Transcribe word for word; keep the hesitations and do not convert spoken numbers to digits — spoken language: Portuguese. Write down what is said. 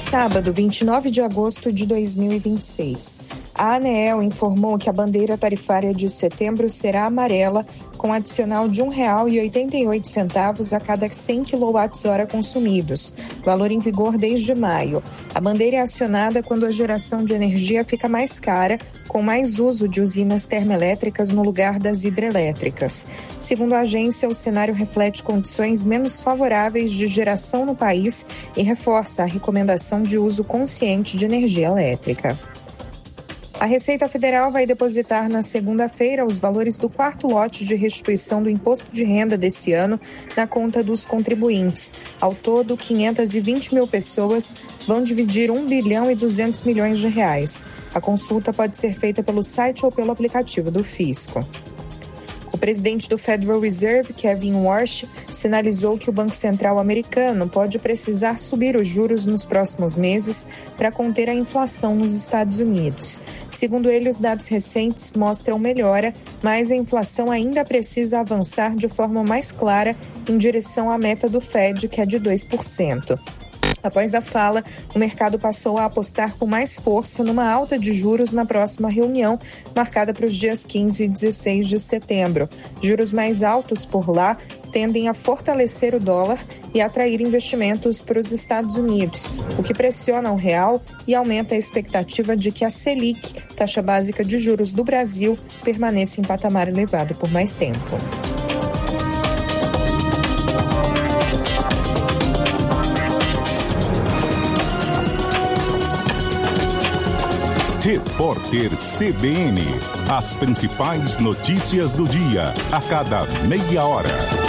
sábado, vinte e nove de agosto de dois mil e vinte e seis. A ANEEL informou que a bandeira tarifária de setembro será amarela, com adicional de um real e oitenta e oito centavos a cada cem quilowatts-hora consumidos, valor em vigor desde maio. A bandeira é acionada quando a geração de energia fica mais cara, com mais uso de usinas termoelétricas no lugar das hidrelétricas. Segundo a agência, o cenário reflete condições menos favoráveis de geração no país e reforça a recomendação de uso consciente de energia elétrica. A Receita Federal vai depositar na segunda-feira os valores do quarto lote de restituição do imposto de renda desse ano na conta dos contribuintes. Ao todo, quinhentas e vinte mil pessoas vão dividir um bilhão e duzentos milhões de reais. A consulta pode ser feita pelo site ou pelo aplicativo do Fisco. O presidente do Federal Reserve, Kevin Warsh, sinalizou que o Banco Central americano pode precisar subir os juros nos próximos meses para conter a inflação nos Estados Unidos. Segundo ele, os dados recentes mostram melhora, mas a inflação ainda precisa avançar de forma mais clara em direção à meta do Fed, que é de dois por cento. Após a fala, o mercado passou a apostar com mais força numa alta de juros na próxima reunião, marcada para os dias quinze e dezesseis de setembro. Juros mais altos por lá tendem a fortalecer o dólar e atrair investimentos para os Estados Unidos, o que pressiona o real e aumenta a expectativa de que a Selic, taxa básica de juros do Brasil, permaneça em patamar elevado por mais tempo. Repórter C B N. As principais notícias do dia, a cada meia hora.